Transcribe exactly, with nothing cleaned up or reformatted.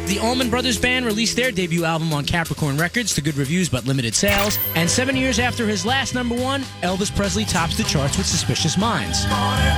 The Allman Brothers Band released their debut album on Capricorn Records to good reviews but limited sales. And seven years after his last number one, Elvis Presley tops the charts with Suspicious Minds.